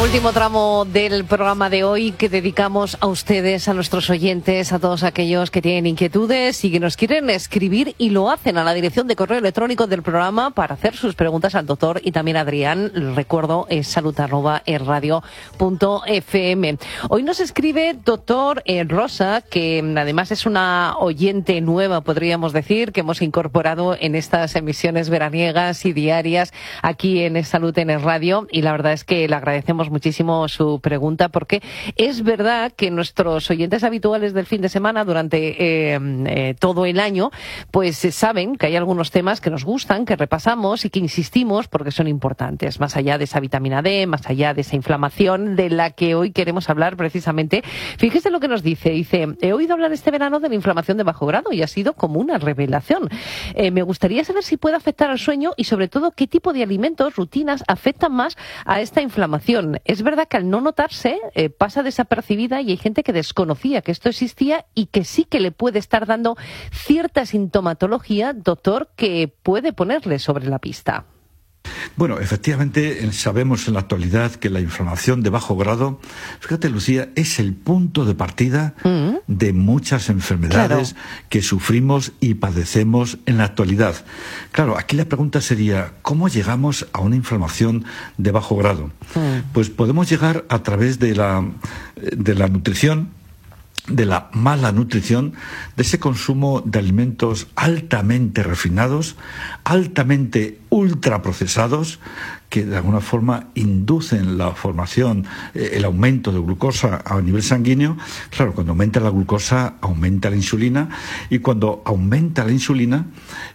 Último tramo del programa de hoy que dedicamos a ustedes, a nuestros oyentes, a todos aquellos que tienen inquietudes y que nos quieren escribir y lo hacen a la dirección de correo electrónico del programa para hacer sus preguntas al doctor y también a Adrián. Les recuerdo, es salud@erradio.fm. Hoy nos escribe doctor Rosa, que además es una oyente nueva, podríamos decir, que hemos incorporado en estas emisiones veraniegas y diarias aquí en Salud en el Radio, y la verdad es que le agradecemos muchísimo su pregunta, porque es verdad que nuestros oyentes habituales del fin de semana durante todo el año pues saben que hay algunos temas que nos gustan, que repasamos y que insistimos porque son importantes, más allá de esa vitamina D, más allá de esa inflamación de la que hoy queremos hablar precisamente. Fíjese lo que nos dice, he oído hablar este verano de la inflamación de bajo grado y ha sido como una revelación. Me gustaría saber si puede afectar al sueño y sobre todo qué tipo de alimentos, rutinas afectan más a esta inflamación. Es verdad que al no notarse pasa desapercibida y hay gente que desconocía que esto existía y que sí que le puede estar dando cierta sintomatología, doctor, que puede ponerle sobre la pista. Bueno, efectivamente sabemos en la actualidad que la inflamación de bajo grado, fíjate Lucía, es el punto de partida de muchas enfermedades que sufrimos y padecemos en la actualidad. Claro, aquí la pregunta sería, ¿cómo llegamos a una inflamación de bajo grado? Pues podemos llegar a través de la nutrición, de la mala nutrición, de ese consumo de alimentos altamente refinados, altamente ultraprocesados, que de alguna forma inducen la formación, el aumento de glucosa a nivel sanguíneo. Claro, cuando aumenta la glucosa, aumenta la insulina, y cuando aumenta la insulina,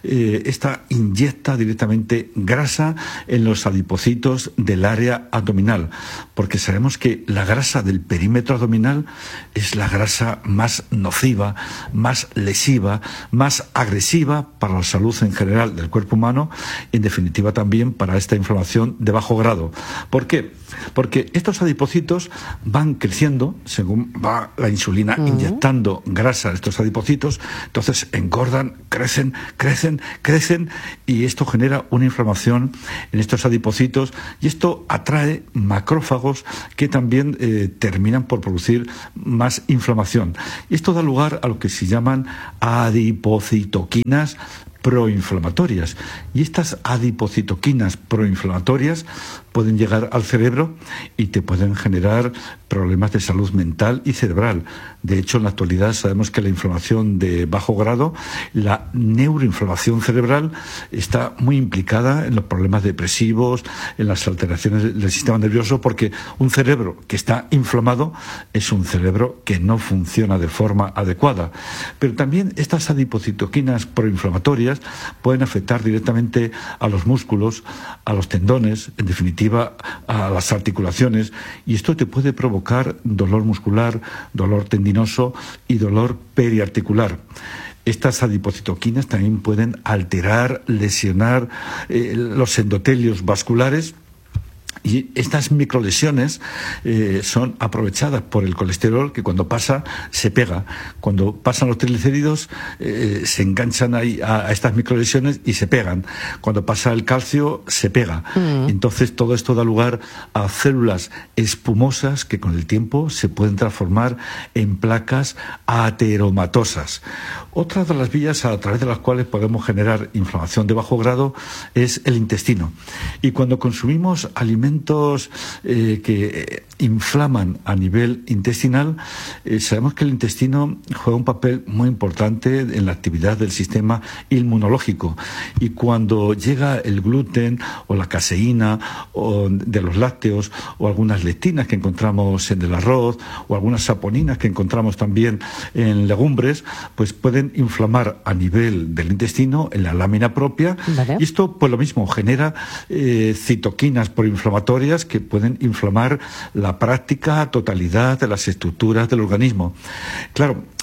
esta inyecta directamente grasa en los adipocitos del área abdominal, porque sabemos que la grasa del perímetro abdominal es la grasa más nociva, más lesiva, más agresiva para la salud en general del cuerpo humano, y en definitiva también para esta inflamación de bajo grado. ¿Por qué? Porque estos adipocitos van creciendo según va la insulina inyectando grasa a estos adipocitos, entonces engordan, crecen, y esto genera una inflamación en estos adipocitos, y esto atrae macrófagos que también terminan por producir más inflamación. Y esto da lugar a lo que se llaman adipocitoquinas proinflamatorias, y estas adipocitoquinas proinflamatorias pueden llegar al cerebro y te pueden generar problemas de salud mental y cerebral. De hecho, en la actualidad sabemos que la inflamación de bajo grado, la neuroinflamación cerebral, está muy implicada en los problemas depresivos, en las alteraciones del sistema nervioso, porque un cerebro que está inflamado es un cerebro que no funciona de forma adecuada. Pero también estas adipocitoquinas proinflamatorias pueden afectar directamente a los músculos, a los tendones, en definitiva a las articulaciones, y esto te puede provocar dolor muscular, dolor tendinoso y dolor periarticular. Estas adipocitoquinas también pueden alterar, lesionar los endotelios vasculares, y estas microlesiones son aprovechadas por el colesterol, que cuando pasa se pega. Cuando pasan los triglicéridos se enganchan ahí a estas microlesiones y se pegan. Cuando pasa el calcio se pega. Entonces todo esto da lugar a células espumosas que con el tiempo se pueden transformar en placas ateromatosas. Otra de las vías a través de las cuales podemos generar inflamación de bajo grado es el intestino. Y cuando consumimos alimentos que inflaman a nivel intestinal, sabemos que el intestino juega un papel muy importante en la actividad del sistema inmunológico, y cuando llega el gluten o la caseína o de los lácteos o algunas lectinas que encontramos en el arroz o algunas saponinas que encontramos también en legumbres, pues pueden inflamar a nivel del intestino, en la lámina propia. Vale. Y esto pues lo mismo genera citoquinas proinflamatorias que pueden inflamar la práctica totalidad de las estructuras del organismo. Claro,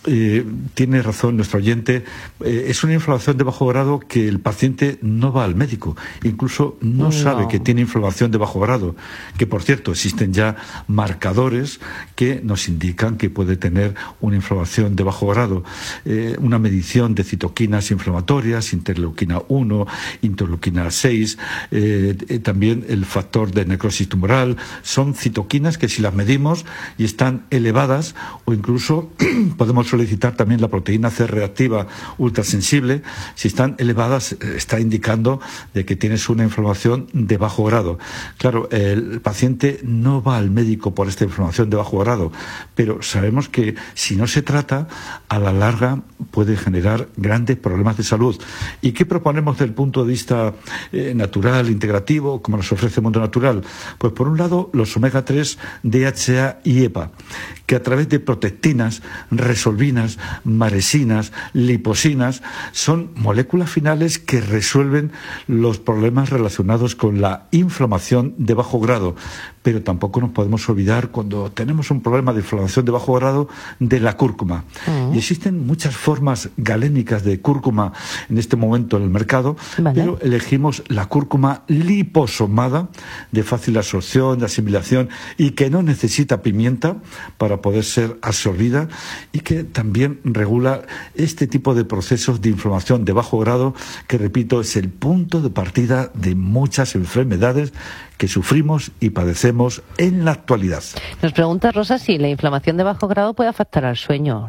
tiene razón nuestro oyente, es una inflamación de bajo grado que el paciente no va al médico, incluso no sabe que tiene inflamación de bajo grado, que por cierto existen ya marcadores que nos indican que puede tener una inflamación de bajo grado, una medición de citoquinas inflamatorias, interleuquina 1, interleuquina 6, también el factor de necrosis tumoral, son citoquinas que si las medimos y están elevadas, o incluso podemos solicitar también la proteína C reactiva ultrasensible, si están elevadas está indicando de que tienes una inflamación de bajo grado. Claro, el paciente no va al médico por esta inflamación de bajo grado, pero sabemos que si no se trata, a la larga puede generar grandes problemas de salud. ¿Y qué proponemos desde el punto de vista natural, integrativo, como nos ofrece el mundo natural? Pues por un lado, los omega 3, DHA y EPA, que a través de protectinas, resolvinas, maresinas, liposinas, son moléculas finales que resuelven los problemas relacionados con la inflamación de bajo grado. Pero tampoco nos podemos olvidar, cuando tenemos un problema de inflamación de bajo grado, de la cúrcuma. Y existen muchas formas galénicas de cúrcuma en este momento en el mercado, pero elegimos la cúrcuma liposomada, de fácil absorción, de asimilación, y que no necesita pimienta para poder ser absorbida, y que también regula este tipo de procesos de inflamación de bajo grado, que repito, es el punto de partida de muchas enfermedades que sufrimos y padecemos en la actualidad. Nos pregunta Rosa si la inflamación de bajo grado puede afectar al sueño.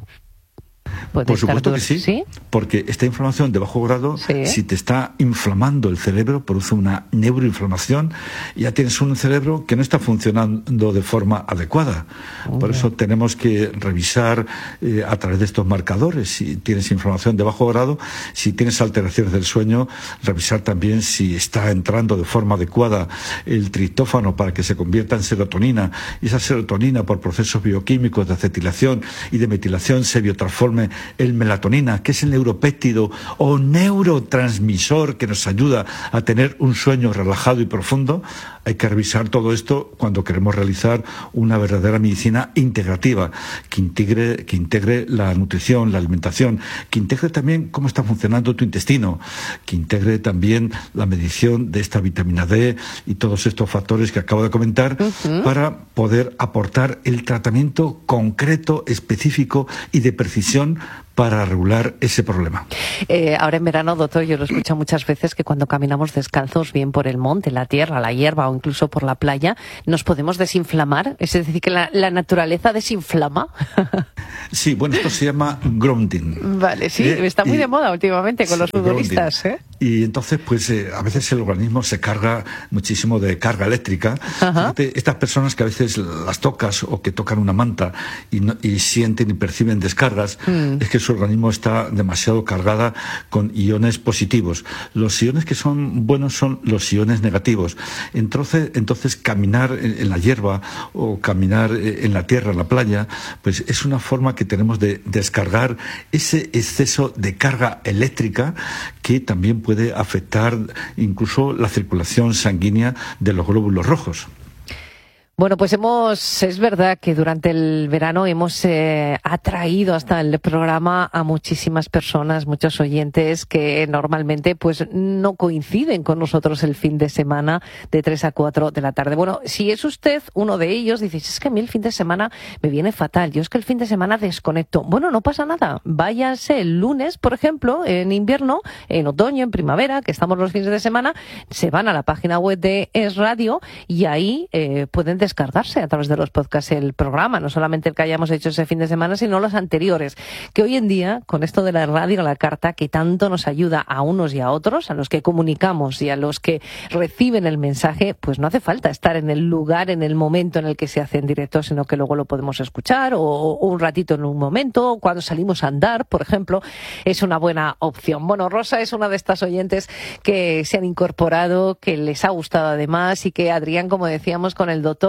Por supuesto que sí, porque esta inflamación de bajo grado, si te está inflamando el cerebro, produce una neuroinflamación, y ya tienes un cerebro que no está funcionando de forma adecuada. Por eso tenemos que revisar a través de estos marcadores si tienes inflamación de bajo grado, si tienes alteraciones del sueño, revisar también si está entrando de forma adecuada el triptófano para que se convierta en serotonina, y esa serotonina, por procesos bioquímicos de acetilación y de metilación, se biotransforme el melatonina, que es el neuropéptido o neurotransmisor que nos ayuda a tener un sueño relajado y profundo. Hay que revisar todo esto cuando queremos realizar una verdadera medicina integrativa, que integre la nutrición, la alimentación, que integre también cómo está funcionando tu intestino, que integre también la medición de esta vitamina D y todos estos factores que acabo de comentar, para poder aportar el tratamiento concreto, específico y de precisión para regular ese problema. Ahora en verano, doctor, yo lo escucho muchas veces, que cuando caminamos descalzos, bien por el monte, la tierra, la hierba o incluso por la playa, nos podemos desinflamar. Es decir, que la naturaleza desinflama. Sí, bueno, esto se llama grounding. Vale, sí, está muy de moda últimamente con los futbolistas. Y entonces, pues a veces el organismo se carga muchísimo de carga eléctrica. Fíjate, estas personas que a veces las tocas o que tocan una manta y sienten y perciben descargas, es que su organismo está demasiado cargada con iones positivos. Los iones que son buenos son los iones negativos. Entonces caminar en la hierba o caminar en la tierra, en la playa, pues es una forma que tenemos de descargar ese exceso de carga eléctrica, que también puede afectar incluso la circulación sanguínea de los glóbulos rojos. Bueno, pues es verdad que durante el verano hemos atraído hasta el programa a muchísimas personas, muchos oyentes que normalmente pues no coinciden con nosotros el fin de semana de 3 a 4 de la tarde. Bueno, si es usted uno de ellos, dice, es que a mí el fin de semana me viene fatal, yo es que el fin de semana desconecto. Bueno, no pasa nada, váyase el lunes, por ejemplo, en invierno, en otoño, en primavera, que estamos los fines de semana, se van a la página web de Es Radio y ahí pueden descargarse a través de los podcasts el programa, no solamente el que hayamos hecho ese fin de semana, sino los anteriores, que hoy en día, con esto de la radio a la carta, que tanto nos ayuda a unos y a otros, a los que comunicamos y a los que reciben el mensaje, pues no hace falta estar en el lugar, en el momento en el que se hace en directo, sino que luego lo podemos escuchar o un ratito en un momento, cuando salimos a andar, por ejemplo, es una buena opción. Bueno, Rosa es una de estas oyentes que se han incorporado, que les ha gustado además, y que Adrián, como decíamos con el doctor,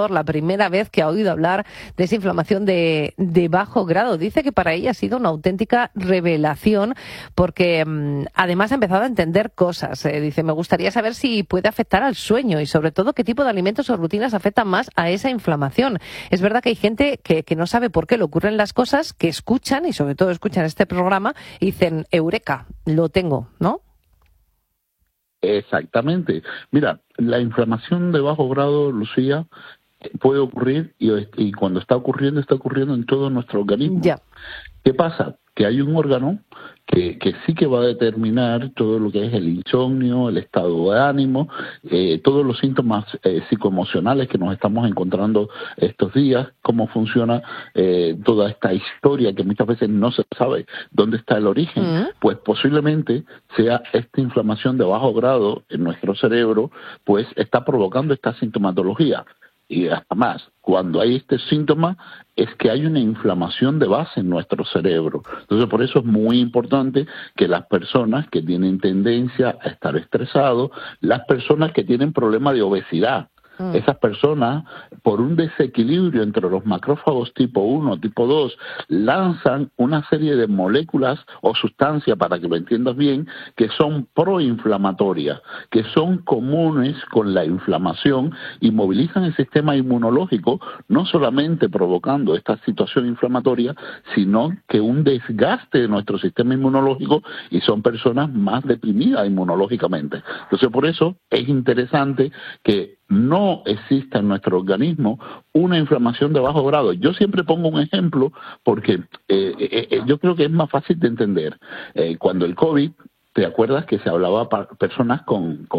doctor, la primera vez que ha oído hablar de esa inflamación de bajo grado. Dice que para ella ha sido una auténtica revelación porque además ha empezado a entender cosas. Dice, me gustaría saber si puede afectar al sueño y sobre todo qué tipo de alimentos o rutinas afectan más a esa inflamación. Es verdad que hay gente que no sabe por qué le ocurren las cosas, que escuchan y sobre todo escuchan este programa y dicen, eureka, lo tengo, ¿no? Exactamente. Mira, la inflamación de bajo grado, Lucía, puede ocurrir y cuando está ocurriendo en todo nuestro organismo. Ya. ¿Qué pasa? Que hay un órgano que sí que va a determinar todo lo que es el insomnio, el estado de ánimo, todos los síntomas psicoemocionales que nos estamos encontrando estos días, cómo funciona toda esta historia que muchas veces no se sabe dónde está el origen. Pues posiblemente sea esta inflamación de bajo grado en nuestro cerebro, pues está provocando esta sintomatología. Y hasta más, cuando hay este síntoma es que hay una inflamación de base en nuestro cerebro. Entonces, por eso es muy importante que las personas que tienen tendencia a estar estresados, las personas que tienen problemas de obesidad, esas personas, por un desequilibrio entre los macrófagos tipo 1, tipo 2, lanzan una serie de moléculas o sustancias, para que lo entiendas bien, que son proinflamatorias, que son comunes con la inflamación y movilizan el sistema inmunológico, no solamente provocando esta situación inflamatoria, sino que un desgaste de nuestro sistema inmunológico y son personas más deprimidas inmunológicamente. Entonces, por eso es interesante que no exista en nuestro organismo una inflamación de bajo grado. Yo siempre pongo un ejemplo porque yo creo que es más fácil de entender. Cuando el COVID, ¿te acuerdas que se hablaba para personas con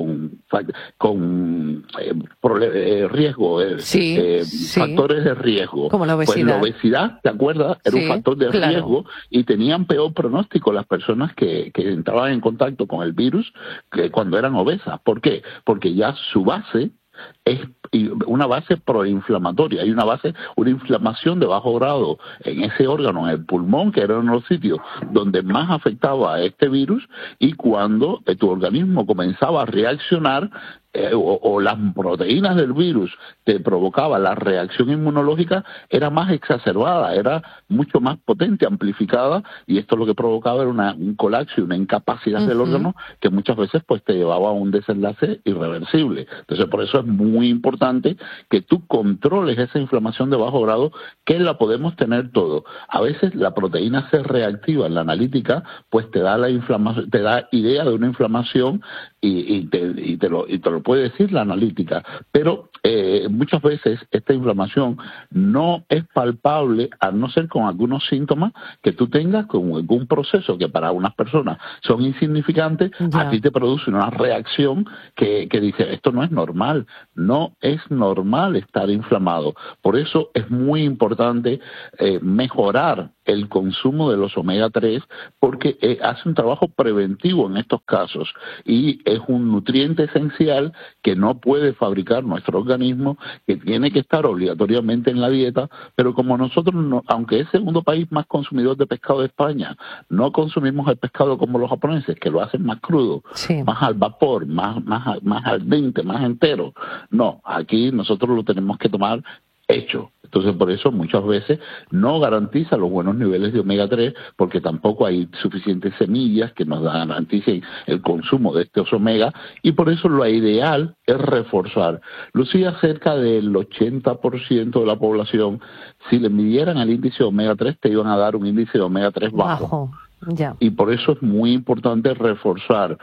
riesgo, factores de riesgo? Como la obesidad. Pues la obesidad, ¿te acuerdas? Era un factor de riesgo y tenían peor pronóstico las personas que entraban en contacto con el virus que cuando eran obesas. ¿Por qué? Porque ya su base es una base proinflamatoria, hay una inflamación de bajo grado en ese órgano, en el pulmón, que era uno de los sitios donde más afectaba a este virus, y cuando tu organismo comenzaba a reaccionar, o las proteínas del virus te provocaba la reacción inmunológica, era más exacerbada, era mucho más potente, amplificada, y esto lo que provocaba era un colapso y una incapacidad del órgano que muchas veces pues te llevaba a un desenlace irreversible. Entonces, por eso es muy importante que tú controles esa inflamación de bajo grado, que la podemos tener todo. A veces la proteína C reactiva en la analítica pues te da la inflamación, te da idea de una inflamación y te lo puede decir la analítica, pero muchas veces esta inflamación no es palpable, a no ser con algunos síntomas que tú tengas, con algún proceso que para unas personas son insignificantes, a ti te produce una reacción que dice, esto no es normal, no es normal estar inflamado. Por eso es muy importante mejorar el consumo de los omega 3, porque hace un trabajo preventivo en estos casos y es un nutriente esencial que no puede fabricar nuestro organismo, que tiene que estar obligatoriamente en la dieta, pero como nosotros, aunque es el segundo país más consumidor de pescado de España, no consumimos el pescado como los japoneses, que lo hacen más crudo, más al vapor, más al dente, más entero. No, aquí nosotros lo tenemos que tomar hecho. Entonces, por eso muchas veces no garantiza los buenos niveles de omega 3, porque tampoco hay suficientes semillas que nos garanticen el consumo de estos omega, y por eso lo ideal es reforzar. Lucía, cerca del 80% de la población, si le midieran el índice de omega 3, te iban a dar un índice de omega 3 bajo. Ya. Y por eso es muy importante reforzar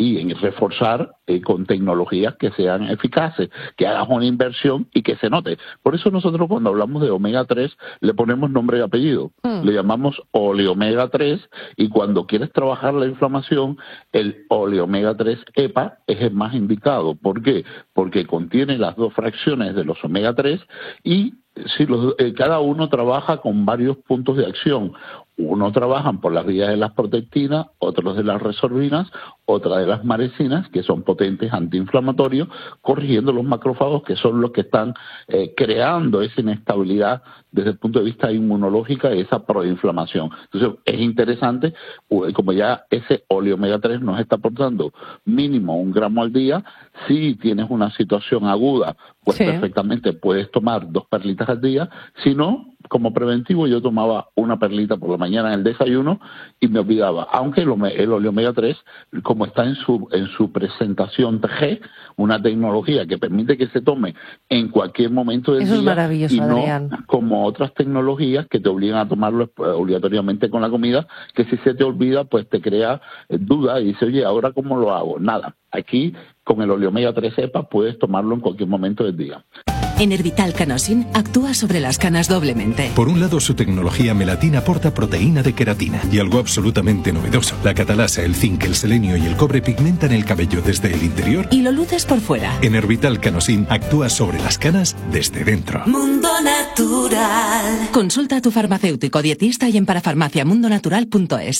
con tecnologías que sean eficaces, que hagas una inversión y que se note. Por eso nosotros cuando hablamos de omega 3 le ponemos nombre y apellido, le llamamos oleomega 3, y cuando quieres trabajar la inflamación, el oleomega 3 EPA es el más indicado. ¿Por qué? Porque contiene las dos fracciones de los omega 3 y cada uno trabaja con varios puntos de acción. Uno trabajan por las vías de las protectinas, otros de las resorbinas, otra de las maresinas, que son potentes antiinflamatorios, corrigiendo los macrófagos, que son los que están creando esa inestabilidad desde el punto de vista inmunológico y esa proinflamación. Entonces, es interesante, como ya ese óleo omega 3 nos está aportando mínimo 1 gramo al día. Si tienes una situación aguda, pues perfectamente puedes tomar 2 perlitas al día. Si no, como preventivo, yo tomaba 1 perlita por la mañana en el desayuno y me olvidaba. Aunque el óleo omega 3, como está en su presentación TG, una tecnología que permite que se tome en cualquier momento del día. Eso es maravilloso, y no Adrián. Como otras tecnologías que te obligan a tomarlo obligatoriamente con la comida, que si se te olvida, pues te crea duda y dices, oye, ¿ahora cómo lo hago? Nada. Aquí, con el óleo omega 3 EPA, puedes tomarlo en cualquier momento del día. Enervital Canosin actúa sobre las canas doblemente. Por un lado, su tecnología melatina aporta proteína de queratina. Y algo absolutamente novedoso: la catalasa, el zinc, el selenio y el cobre pigmentan el cabello desde el interior y lo luces por fuera. Enervital Canosin actúa sobre las canas desde dentro. Mundo Natural. Consulta a tu farmacéutico dietista y en parafarmaciamundonatural.es.